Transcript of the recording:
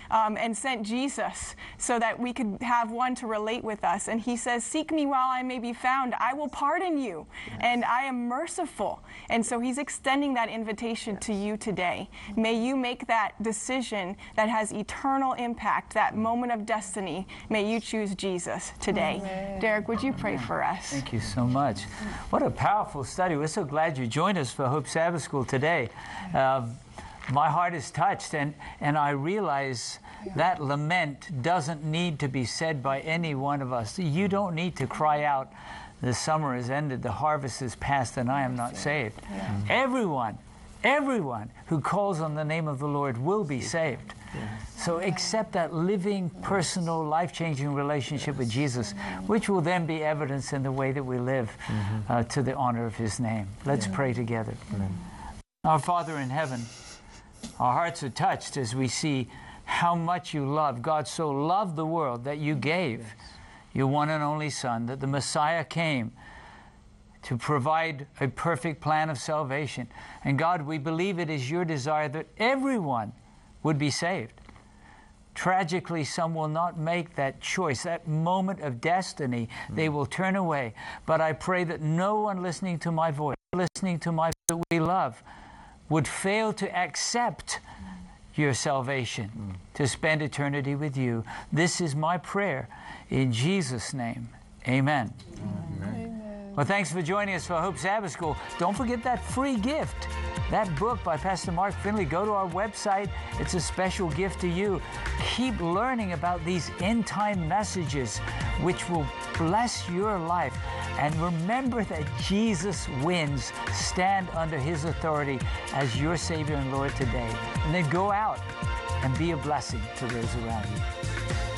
and sent Jesus so that we could have one to relate with us. And he says, seek me while I may be found. I will pardon you, and I am merciful. And so he's extending that invitation to you today. May you make that decision that has eternal impact, that moment of destiny. May you choose Jesus today. Amen. Derek, would you pray for us? Thank you so much. What a powerful study. We're so glad you joined us for Hope Sabbath School today. My heart is touched, and I realize that lament doesn't need to be said by any one of us. You don't need to cry out, the summer has ended, the harvest is past, and I am not saved. Everyone who calls on the name of the Lord will be saved. So accept that living, personal, life-changing relationship with Jesus, which will then be evidenced in the way that we live to the honor of his name. Let's pray together. Our Father in heaven, our hearts are touched as we see how much you love. God so loved the world that you gave your one and only Son, that the Messiah came to provide a perfect plan of salvation. And God, we believe it is your desire that everyone would be saved. Tragically, some will not make that choice, that moment of destiny. They will turn away. But I pray that no one listening to my voice, listening to my voice that we love, would fail to accept your salvation, to spend eternity with you. This is my prayer in Jesus' name. Amen. Amen. Well, thanks for joining us for Hope Sabbath School. Don't forget that free gift, that book by Pastor Mark Finley. Go to our website. It's a special gift to you. Keep learning about these end-time messages which will bless your life. And remember that Jesus wins. Stand under his authority as your Savior and Lord today. And then go out and be a blessing to those around you.